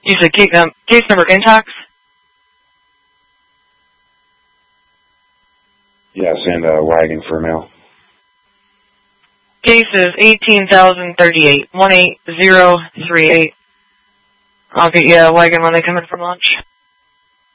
You said case number intox? Yes, and a wagon for mail. Case is 18,038, 18038. I'll get you a wagon when they come in from lunch.